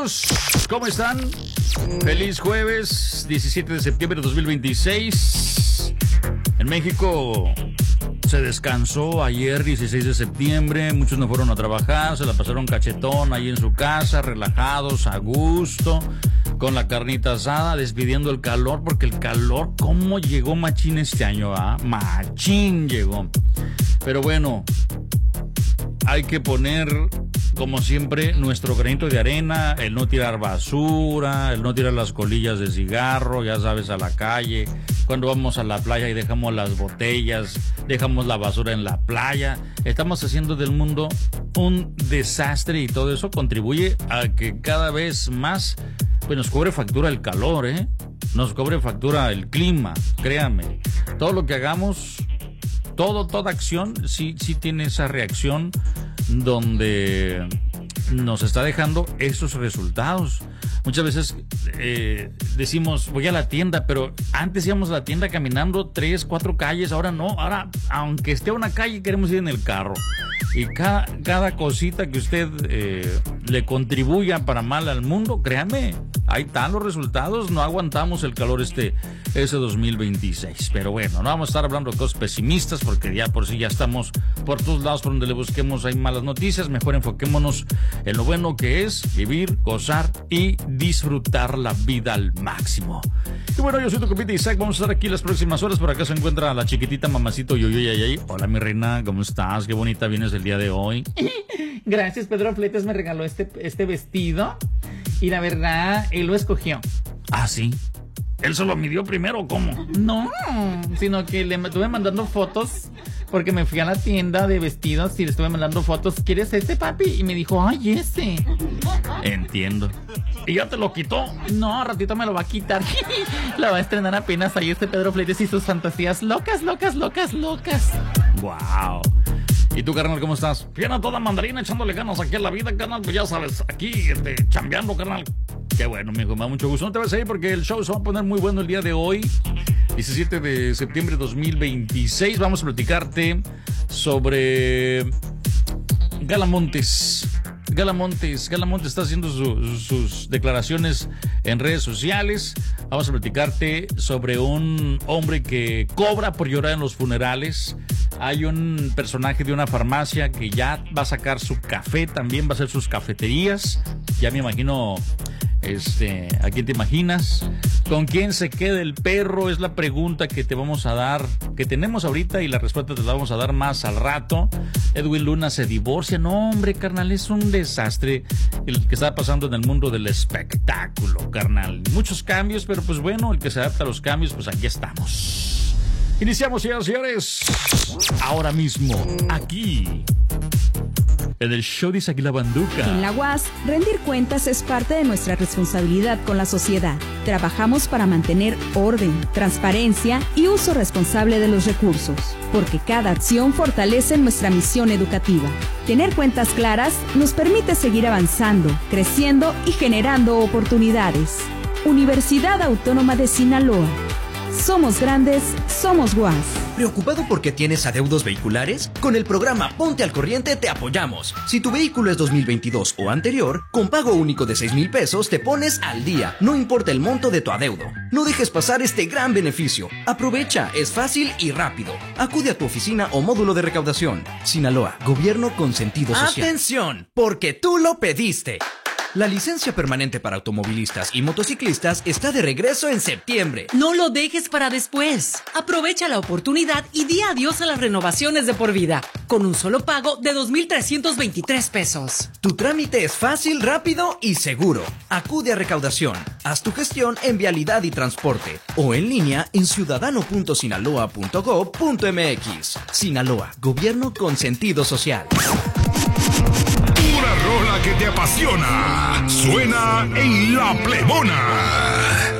amigos, ¿cómo están? Feliz jueves, 17 de septiembre de 2026. En México se descansó ayer, 16 de septiembre. Muchos no fueron a trabajar, se la pasaron cachetón ahí en su casa, relajados, a gusto, con la carnita asada, despidiendo el calor, porque el calor, ¿cómo llegó machín este año? Machín llegó. Pero bueno, hay que poner, como siempre, nuestro granito de arena, el no tirar basura, el no tirar las colillas de cigarro, ya sabes, a la calle. Cuando vamos a la playa y dejamos las botellas, dejamos la basura en la playa. Estamos haciendo del mundo un desastre y todo eso contribuye a que cada vez más pues nos cobre factura el calor, nos cobre factura el clima, créanme. Todo lo que hagamos, toda acción sí tiene esa reacción donde nos está dejando esos resultados. Muchas veces decimos, voy a la tienda, pero antes íbamos a la tienda caminando 3, 4 calles, ahora no, ahora aunque esté a una calle queremos ir en el carro. Y cada cosita que usted le contribuya para mal al mundo, créame, ahí están los resultados. No aguantamos el calor ese 2026. Pero bueno, no vamos a estar hablando de cosas pesimistas porque ya por sí ya estamos por todos lados por donde le busquemos hay malas noticias. Mejor enfoquémonos en lo bueno que es vivir, gozar y disfrutar la vida al máximo. Y bueno, yo soy tu compita Isaac, vamos a estar aquí las próximas horas. Por acá se encuentra la chiquitita mamacito Yoyoyayay. Hola mi reina, ¿cómo estás? Qué bonita vienes el día de hoy. Gracias, Pedro Fletes me regaló este vestido y la verdad, él lo escogió. ¿Ah, sí? ¿Él se lo midió primero o cómo? No, sino que le estuve mandando fotos porque me fui a la tienda de vestidos y le estuve mandando fotos. ¿Quieres este, papi? Y me dijo, ay, ese. Entiendo. ¿Y ya te lo quitó? No, a ratito me lo va a quitar. La va a estrenar apenas ahí Pedro Fletes y sus fantasías locas. Wow. ¿Y tú, carnal, cómo estás? Bien, a toda mandarina, echándole ganas aquí a la vida, carnal. Pues ya sabes, aquí, chambeando, carnal. Qué bueno, mijo, me da mucho gusto. No te vas a ir porque el show se va a poner muy bueno el día de hoy, 17 de septiembre de 2026. Vamos a platicarte sobre Galamontes. Galamontes está haciendo sus declaraciones en redes sociales. Vamos a platicarte sobre un hombre que cobra por llorar en los funerales. Hay un personaje de una farmacia que ya va a sacar su café, también va a hacer sus cafeterías. Ya me imagino, ¿a quién te imaginas? ¿Con quién se queda el perro? Es la pregunta que te vamos a dar, que tenemos ahorita y la respuesta te la vamos a dar más al rato. Edwin Luna se divorcia. No, hombre, carnal, es un desastre el que está pasando en el mundo del espectáculo, carnal. Muchos cambios, pero pues bueno, el que se adapta a los cambios, pues aquí estamos. Iniciamos, señoras y señores, ahora mismo, aquí, en el show de Isaac y la Banduca. En la UAS, rendir cuentas es parte de nuestra responsabilidad con la sociedad. Trabajamos para mantener orden, transparencia y uso responsable de los recursos, porque cada acción fortalece nuestra misión educativa. Tener cuentas claras nos permite seguir avanzando, creciendo y generando oportunidades. Universidad Autónoma de Sinaloa. Somos grandes, somos UAS. ¿Preocupado porque tienes adeudos vehiculares? Con el programa Ponte al Corriente te apoyamos. Si tu vehículo es 2022 o anterior, con pago único de 6,000 pesos te pones al día, no importa el monto de tu adeudo. No dejes pasar este gran beneficio. Aprovecha, es fácil y rápido. Acude a tu oficina o módulo de recaudación. Sinaloa, gobierno con sentido social. ¡Atención! Porque tú lo pediste. La licencia permanente para automovilistas y motociclistas está de regreso en septiembre. No lo dejes para después. Aprovecha la oportunidad y di adiós a las renovaciones de por vida, con un solo pago de 2,323 pesos. Tu trámite es fácil, rápido y seguro. Acude a recaudación. Haz tu gestión en Vialidad y Transporte o en línea en ciudadano.sinaloa.gov.mx. Sinaloa, gobierno con sentido social. Una rola que te apasiona. Suena en La Plebona.